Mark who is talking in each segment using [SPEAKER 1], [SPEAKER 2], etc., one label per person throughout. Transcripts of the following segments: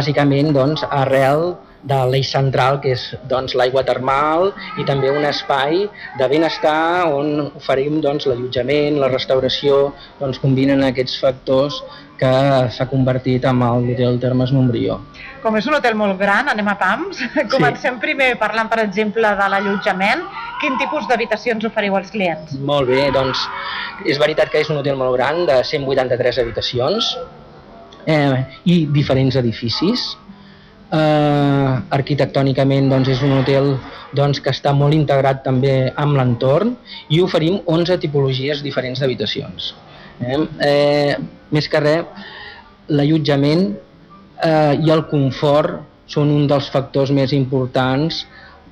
[SPEAKER 1] bàsicament doncs, arrel de l'eix central, que és doncs, l'aigua termal, i també un espai de benestar on oferim doncs, l'allotjament, la restauració, doncs, combinen aquests factors que s'ha convertit en l'Hotel Termes Montbrió.
[SPEAKER 2] Com és un hotel molt gran, anem a pams. Comencem primer parlant, per exemple, de l'allotjament. Quin tipus d'habitacions oferiu als clients?
[SPEAKER 1] Molt bé, doncs és veritat que és un hotel molt gran, de 183 habitacions i diferents edificis. Arquitectònicament doncs, és un hotel doncs, que està molt integrat també amb l'entorn i oferim 11 tipologies diferents d'habitacions. Més que res, l'allotjament i el confort són un dels factors més importants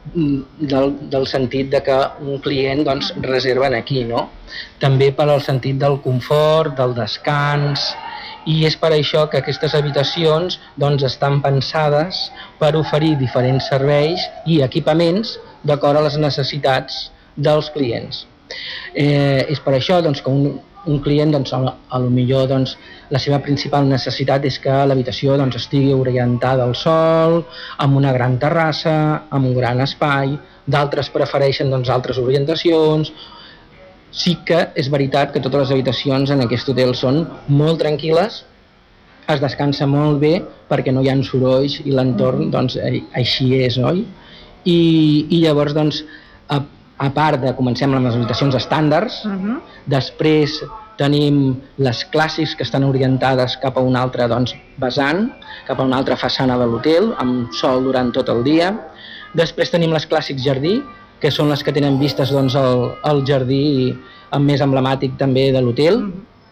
[SPEAKER 1] del sentit de que un client doncs, reserva aquí, no? També per al sentit del confort, del descans, i és per això que aquestes habitacions doncs, estan pensades per oferir diferents serveis i equipaments d'acord a les necessitats dels clients. És per això doncs, que un client, doncs, potser doncs, la seva principal necessitat és que l'habitació doncs, estigui orientada al sol, amb una gran terrassa, amb un gran espai, d'altres prefereixen doncs, altres orientacions. Sí que és veritat que totes les habitacions en aquest hotel són molt tranquil·les, es descansa molt bé perquè no hi ha sorolls i l'entorn doncs, així és, oi? I llavors, doncs, a part de comencem amb les habitacions estàndards, després tenim les clàssics que estan orientades cap a un altre doncs, vessant, cap a una altra façana de l'hotel, amb sol durant tot el dia. Després tenim les clàssics jardí, que són les que tenen vistes doncs, al jardí més emblemàtic també de l'hotel.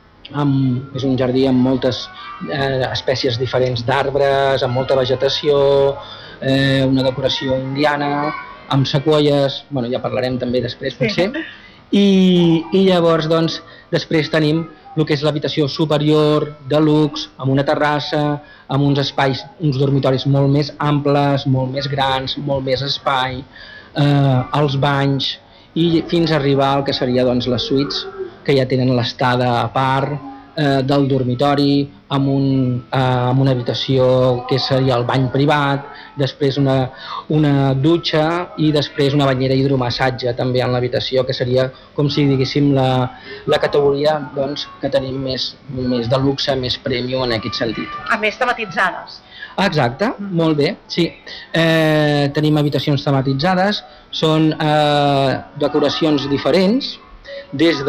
[SPEAKER 1] És un jardí amb moltes espècies diferents d'arbres, amb molta vegetació, una decoració indiana, amb sequoies, bueno, ja parlarem també després potser. I llavors doncs, després tenim el que és l'habitació superior, de luxe, amb una terrassa, amb uns espais, uns dormitoris molt més amples, molt més grans, molt més espai, els banys, i fins a arribar al que seria doncs, les suites, que ja tenen l'estada a part del dormitori, amb una habitació que seria el bany privat, després una dutxa i després una banyera hidromassatge també en l'habitació, que seria com si diguéssim la categoria doncs, que tenim més de luxe, més premium en aquest sentit.
[SPEAKER 2] A més tematitzades.
[SPEAKER 1] Exacte, molt bé, sí. Tenim habitacions tematitzades, són decoracions diferents, des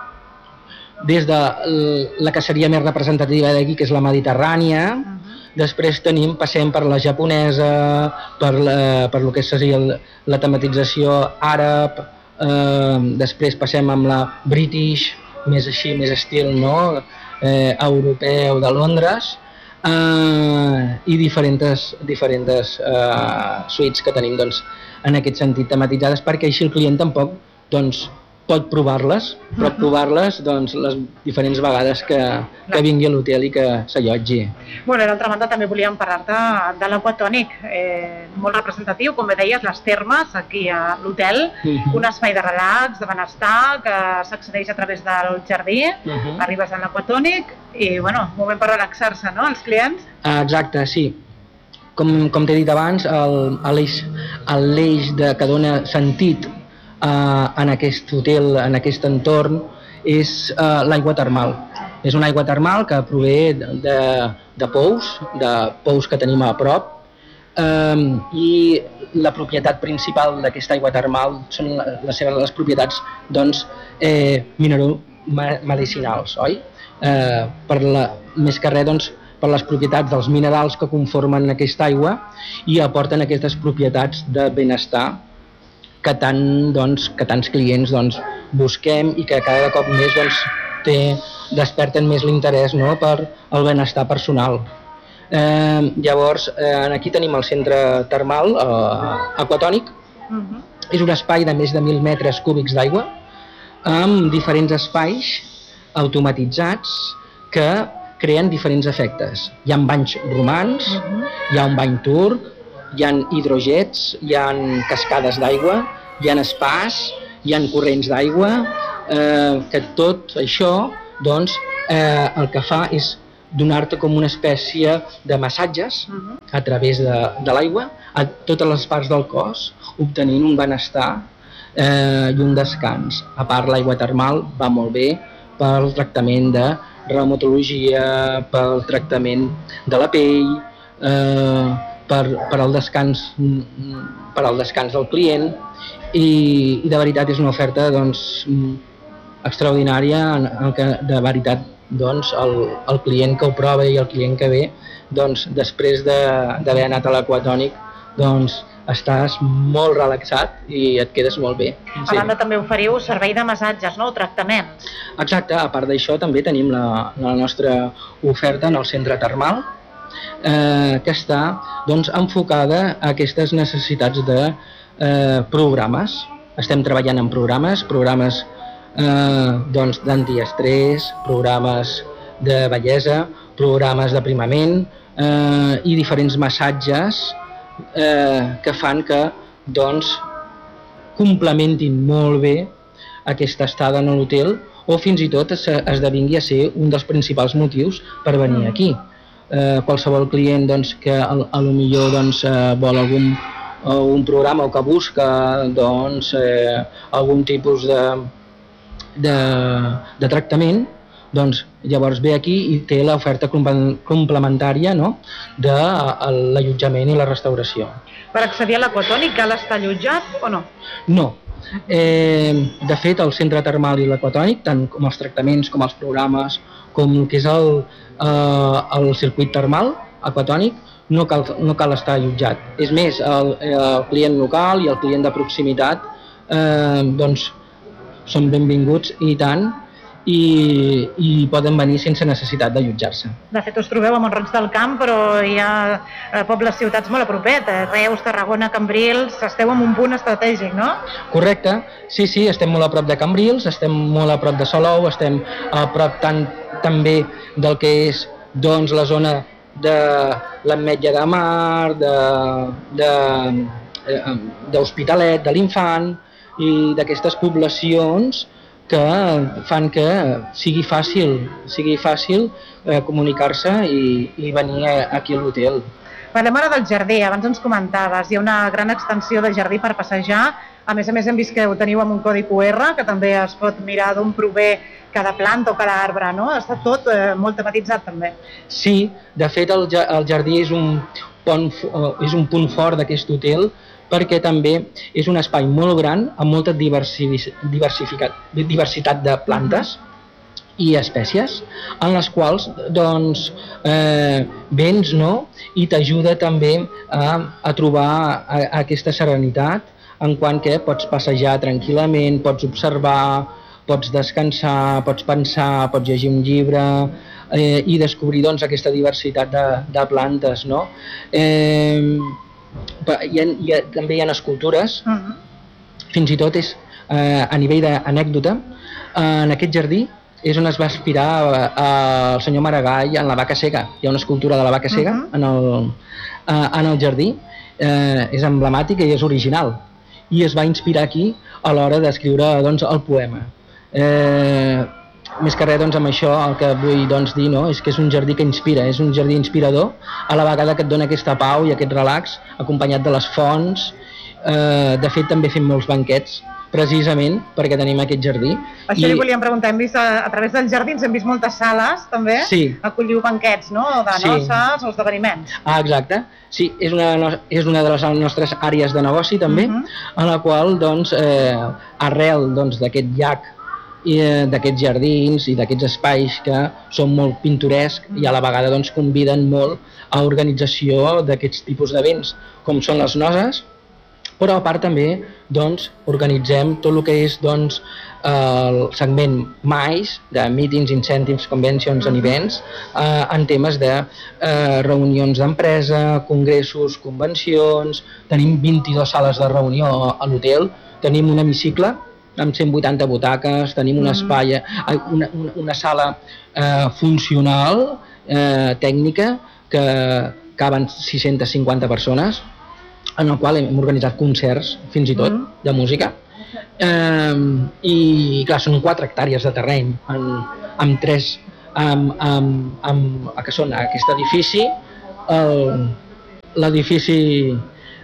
[SPEAKER 1] de la que seria més representativa d'aquí, que és la mediterrània. Després passem per la japonesa, per el que seria la tematització àrab, després passem amb la British, més així, més estil no? Europeu de Londres, i diferents suites que tenim doncs, en aquest sentit tematitzades, perquè així el client tampoc doncs, pot provar-les, pot provar-les doncs, les diferents vegades que vingui a l'hotel i que s'allotgi.
[SPEAKER 2] Bueno, d'altra banda també volíem parlar-te de l'Aquatònic, molt representatiu, com bé deies, les termes aquí a l'hotel, un espai de relax, de benestar, que s'accedeix a través del jardí, arribes a l'Aquatònic i, bueno, moment per relaxar-se, no?, els clients.
[SPEAKER 1] Exacte, sí. Com t'he dit abans, l'eix que dona sentit en aquest hotel, en aquest entorn, és l'aigua termal. És una aigua termal que prové de pous que tenim a prop, i la propietat principal d'aquesta aigua termal són les propietats doncs, medicinals, oi? Més que res doncs, per les propietats dels minerals que conformen aquesta aigua i aporten aquestes propietats de benestar que tants clients busquem i que cada cop més desperten més l'interès per el benestar personal. Llavors, aquí tenim el centre termal Aquatònic. És un espai de més de 1.000 metres cúbics d'aigua amb diferents espais automatitzats que creen diferents efectes. Hi ha banys romans, hi ha un bany turc, hi ha hidrojets, hi ha cascades d'aigua, hi ha spas, hi ha corrents d'aigua, que tot això el que fa és donar-te com una espècie de massatges a través de l'aigua a totes les parts del cos, obtenint un benestar i un descans. A part, l'aigua termal va molt bé pel tractament de reumatologia, pel tractament de la pell, per al descans del client, i de veritat és una oferta doncs, extraordinària en què de veritat doncs, el client que ho prova i el client que ve doncs, després d'haver anat a l'aquatònic doncs, estàs molt relaxat i et quedes molt bé.
[SPEAKER 2] A banda també oferiu servei de massatges, no? O tractaments.
[SPEAKER 1] Exacte, a part d'això també tenim la nostra oferta en el centre termal, que està doncs, enfocada a aquestes necessitats de programes. Estem treballant en programes doncs, d'antiestrès, programes de bellesa, programes d'aprimament i diferents massatges que fan que doncs, complementin molt bé aquesta estada en l'hotel o fins i tot esdevingui a ser un dels principals motius per venir aquí. Qualsevol client doncs, que potser doncs, vol un programa o que busca doncs, algun tipus de tractament, doncs llavors ve aquí i té l'oferta complementària, no?, de l'allotjament i la restauració.
[SPEAKER 2] Per accedir a l'aquatònic cal estar allotjat o no?
[SPEAKER 1] No. De fet, el centre termal i l'aquatònic, tant com els tractaments, com els programes, com el que és el circuit termal aquatònic, no cal estar allotjat. És més, el client local i el client de proximitat doncs, són benvinguts i tant, i poden venir sense necessitat d'allotjar-se.
[SPEAKER 2] De fet, us trobeu a Mont-roig del Camp, però hi ha pobles, ciutats molt a propet, Reus, Tarragona, Cambrils, esteu en un punt estratègic, no?
[SPEAKER 1] Correcte, sí, estem molt a prop de Cambrils, estem molt a prop de Salou, estem a prop també del que és doncs, la zona de l'Ametlla de Mar, d'Hospitalet, de l'Infant i d'aquestes poblacions que fan que sigui fàcil comunicar-se i venir aquí a l'hotel.
[SPEAKER 2] Parlem ara del jardí, abans ens comentaves, hi ha una gran extensió de jardí per passejar, a més hem vist que ho teniu amb un codi QR, que també es pot mirar d'on prové cada planta o cada arbre, no? Està tot molt tematitzat també. Sí,
[SPEAKER 1] de fet el jardí és un punt fort d'aquest hotel, perquè també és un espai molt gran amb molta diversitat de plantes i espècies en les quals doncs, vens, no? I t'ajuda també a trobar aquesta serenitat en quant que pots passejar tranquil·lament, pots observar, pots descansar, pots pensar, pots llegir un llibre i descobrir doncs, aquesta diversitat de plantes, no? També hi ha escultures, fins i tot és a nivell d'anècdota, en aquest jardí és on es va inspirar el senyor Maragall en la vaca cega. Hi ha una escultura de la vaca cega en el jardí, és emblemàtica i és original, i es va inspirar aquí a l'hora d'escriure doncs, el poema. Més que res, doncs, amb això el que vull doncs, dir, no? És que és un jardí que inspira, és un jardí inspirador, a la vegada que et dona aquesta pau i aquest relax, acompanyat de les fonts. De fet, també fem molts banquets, precisament perquè tenim aquest jardí.
[SPEAKER 2] Això li volíem preguntar, hem vist a través dels jardins, hem vist moltes sales, també, acolliu banquets, no?, de noces o esdeveniments.
[SPEAKER 1] Exacte, sí, és una de les nostres àrees de negoci, també, en la qual, doncs, arrel d'aquest llac i d'aquests jardins i d'aquests espais que són molt pintorescs i a la vegada doncs, conviden molt a organització d'aquests tipus d'events com són les noces, però a part també doncs, organitzem tot el que és doncs, el segment MICE, de Meetings, Incentives, Conventions and Events, en temes de reunions d'empresa, congressos, convencions. Tenim 22 sales de reunió a l'hotel, tenim un hemicicle amb 180 butaques, tenim un espai, una sala funcional, tècnica, que caben 650 persones, en el qual hem organitzat concerts, fins i tot, de música. I clar, són 4 hectàrees de terreny, amb 3 que són aquest edifici, l'edifici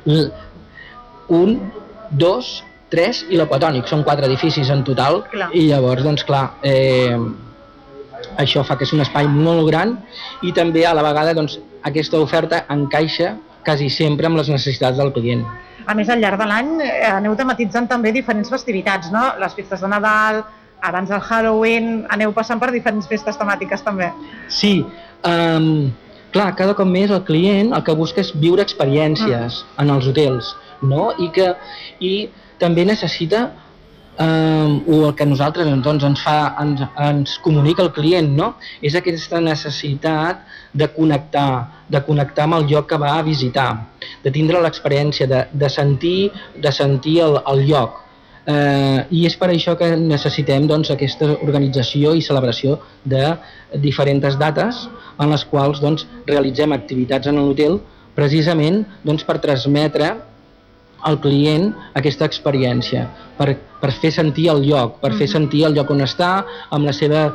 [SPEAKER 1] 1, 2, 3 i l'Aquatònic, són 4 edificis en total. I llavors, doncs clar, això fa que és un espai molt gran i també a la vegada doncs, aquesta oferta encaixa quasi sempre amb les necessitats del client.
[SPEAKER 2] A més, al llarg de l'any aneu tematitzant també diferents festivitats, no? Les festes de Nadal, abans del Halloween, aneu passant per diferents festes temàtiques també.
[SPEAKER 1] Sí, clar, cada cop més el client el que busca és viure experiències en els hotels, no? I també necessita o el que a nosaltres doncs, ens comunica el client, no? És aquesta necessitat de connectar amb el lloc que va a visitar, de tindre l'experiència, de sentir el lloc. I és per això que necessitem doncs, aquesta organització i celebració de diferents dates en les quals doncs, realitzem activitats en l'hotel precisament doncs, per transmetre al client aquesta experiència, per fer sentir el lloc, per fer sentir el lloc on està, amb la seva,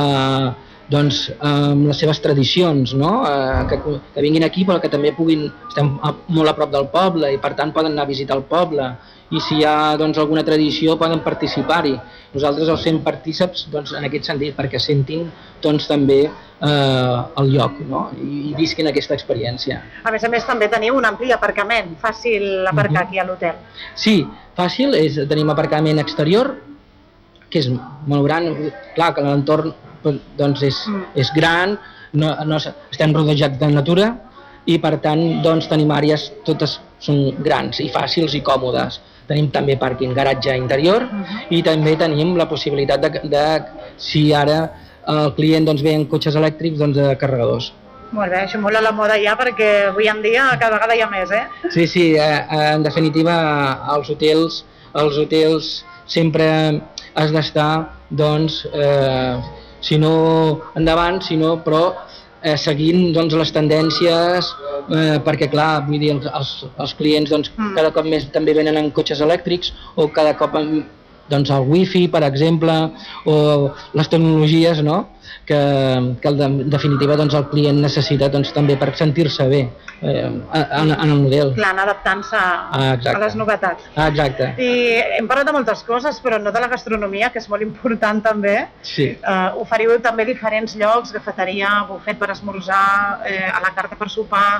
[SPEAKER 1] amb les seves tradicions, no? Que vinguin aquí però que també estem molt a prop del poble i per tant poden anar a visitar el poble i si hi ha doncs, alguna tradició poden participar-hi. Nosaltres els fem partíceps doncs, en aquest sentit perquè sentin doncs, també el lloc, no? I visquin aquesta experiència.
[SPEAKER 2] A més també teniu un ampli aparcament, fàcil aparcar aquí a l'hotel.
[SPEAKER 1] Sí, fàcil, tenim aparcament exterior que és molt gran, clar que l'entorn doncs, és gran, estem rodejats de natura i per tant doncs, tenim àrees totes són grans i fàcils i còmodes. Tenim també pàrquing, garatge interior i també tenim la possibilitat de si ara el client doncs, ve en cotxes elèctrics, doncs, de carregadors.
[SPEAKER 2] Molt bé, això molt a la moda ja perquè avui en dia cada vegada hi ha més,
[SPEAKER 1] Sí, en definitiva els hotels sempre has d'estar doncs, si no endavant, però seguint doncs, les tendències perquè clar, vull dir, els clients doncs, cada cop més també venen en cotxes elèctrics o cada cop doncs, el wifi, per exemple, o les tecnologies, no? que en definitiva doncs, el client necessita doncs, també per sentir-se bé en el model.
[SPEAKER 2] Clar, anar adaptant-se a les novetats.
[SPEAKER 1] Exacte.
[SPEAKER 2] I hem parlat de moltes coses, però no de la gastronomia, que és molt important també.
[SPEAKER 1] Sí.
[SPEAKER 2] Oferiu també diferents llocs, cafeteria, bufet per esmorzar, a la carta per sopar...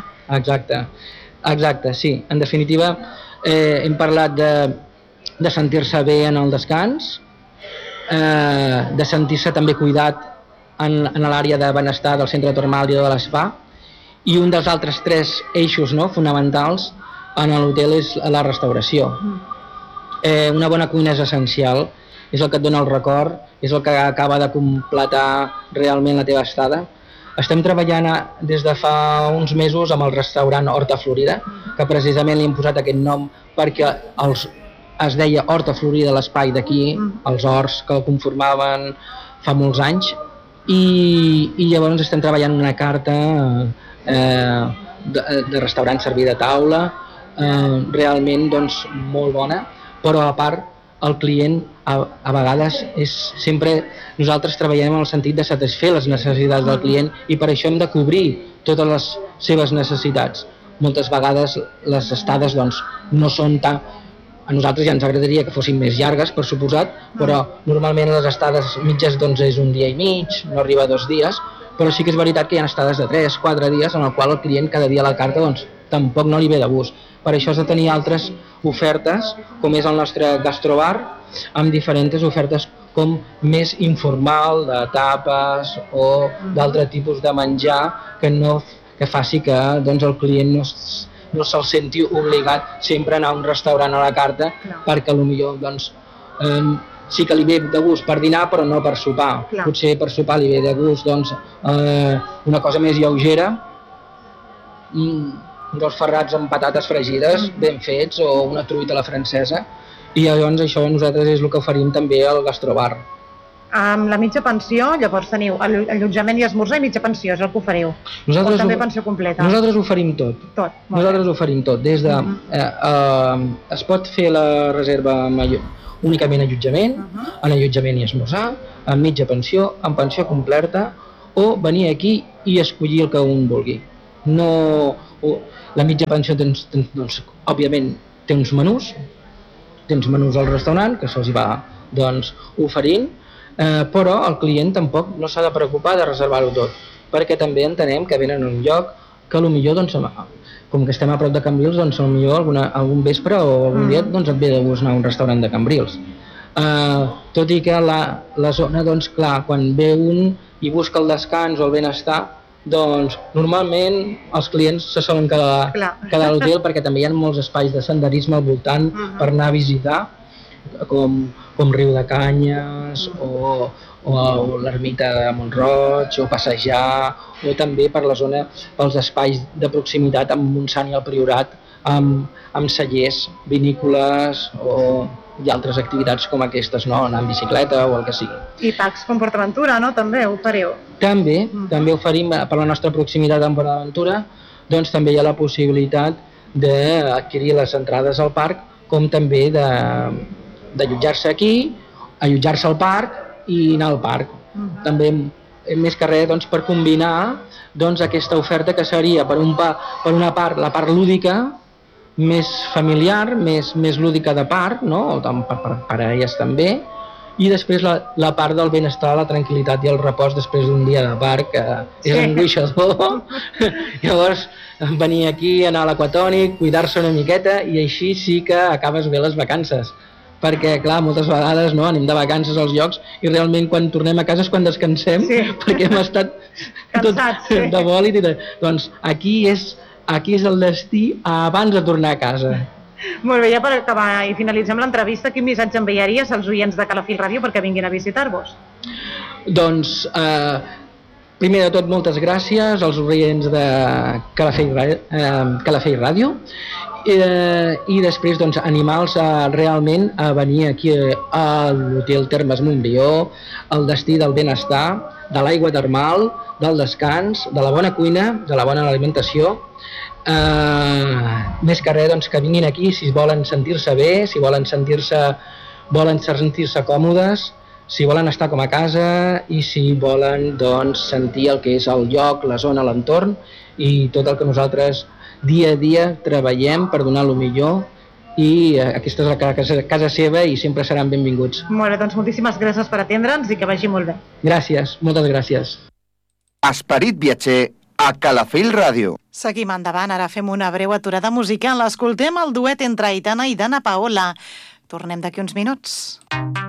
[SPEAKER 1] Exacte, sí. En definitiva, hem parlat de sentir-se bé en el descans, de sentir-se també cuidat en l'àrea de benestar del centre termal i de l'espa, i un dels altres 3 eixos fonamentals en l'hotel és la restauració. Una bona cuina és essencial, és el que et dona el record, és el que acaba de completar realment la teva estada. Estem treballant des de fa uns mesos amb el restaurant Horta Florida, que precisament li hem posat aquest nom perquè es deia Horta Florida l'espai d'aquí, els horts que el conformaven fa molts anys, i llavors estem treballant una carta de restaurant servir de taula, realment doncs, molt bona, però a part el client a vegades sempre nosaltres treballem en el sentit de satisfer les necessitats del client i per això hem de cobrir totes les seves necessitats. Moltes vegades les estades doncs, no són tan... A nosaltres ja ens agradaria que fossin més llargues, per suposat, però normalment les estades mitges doncs, és un dia i mig, no arriba a 2 dies, però sí que és veritat que hi ha estades de 3-4 dies en el qual el client cada dia a la carta doncs, tampoc no li ve de gust. Per això has de tenir altres ofertes, com és el nostre gastrobar, amb diferents ofertes com més informal, de tapes o d'altre tipus de menjar que faci que doncs, el client no se'l senti obligat sempre a anar a un restaurant a la carta perquè potser doncs, sí que li ve de gust per dinar però no per sopar. Potser per sopar li ve de gust doncs, una cosa més lleugera, uns ferrats amb patates fregides ben fets o una truita a la francesa i llavors això nosaltres és el que oferim també al gastrobar.
[SPEAKER 2] Amb la mitja pensió, llavors teniu allotjament i esmorzar i mitja pensió, és el que oferiu? O també pensió completa?
[SPEAKER 1] Nosaltres oferim tot. Nosaltres oferim tot. Des de, es pot fer la reserva únicament allotjament, en allotjament i esmorzar, amb mitja pensió, amb pensió completa o venir aquí i escollir el que un vulgui. No, la mitja pensió doncs, òbviament té uns menús al restaurant que se'ls va doncs, oferint, però el client tampoc no s'ha de preocupar de reservar-ho tot, perquè també entenem que venen a un lloc que potser, doncs, com que estem a prop de Cambrils, doncs potser algun vespre o algun dia doncs, et ve de gust anar a un restaurant de Cambrils. Tot i que la zona, doncs clar, quan ve un i busca el descans o el benestar, doncs normalment els clients se solen quedar a l'hotel, perquè també hi ha molts espais de senderisme al voltant per anar a visitar, com Riu de Canyes o l'ermita de Mont-roig, o passejar, o també per la zona, pels espais de proximitat amb Montsant i el Priorat, amb cellers, vinícoles i altres activitats com aquestes, no? Anar en bicicleta o el que sigui.
[SPEAKER 2] I parcs com PortAventura, no? També oferiu?
[SPEAKER 1] També oferim, per la nostra proximitat amb PortAventura, doncs també hi ha la possibilitat d'adquirir les entrades al parc, com també d'allotjar-se aquí, allotjar-se al parc i anar al parc. També, més que res, doncs, per combinar doncs, aquesta oferta que seria, per una part, la part lúdica, més familiar, més lúdica de parc, no? Per a elles també, i després la part del benestar, la tranquil·litat i el repòs després d'un dia de parc, que és angoixador. Llavors, venir aquí, anar a l'Aquatònic, cuidar-se una miqueta, i així sí que acabes bé les vacances. Perquè, clar, moltes vegades no, anem de vacances als llocs i realment quan tornem a casa és quan descansem, perquè hem estat
[SPEAKER 2] cansats,
[SPEAKER 1] de bòlit. Doncs aquí és el destí abans de tornar a casa.
[SPEAKER 2] Molt bé, ja per acabar i finalitzem l'entrevista, quin missatge enviaries als oients de Calafell Ràdio perquè vinguin a visitar-vos?
[SPEAKER 1] Doncs, primer de tot, moltes gràcies als oients de Calafell Ràdio, i després doncs, animar-los realment a venir aquí a l'Hotel Termes Montbrió, el destí del benestar, de l'aigua termal, del descans, de la bona cuina, de la bona alimentació. Més que res, doncs, que vinguin aquí si volen sentir-se bé, si volen sentir-se còmodes, si volen estar com a casa i si volen doncs, sentir el que és el lloc, la zona, l'entorn i tot el que nosaltres dia a dia treballem per donar el millor, i aquesta és la casa seva i sempre seran benvinguts.
[SPEAKER 2] Molt bé, doncs moltíssimes gràcies per atendre'ns i que vagi molt bé.
[SPEAKER 1] Gràcies, moltes gràcies.
[SPEAKER 3] Esperit viatger a Calafell Ràdio.
[SPEAKER 2] Seguim endavant, ara fem una breu aturada musical. Escoltem el duet entre Aitana i Dana Paola. Tornem d'aquí uns minuts.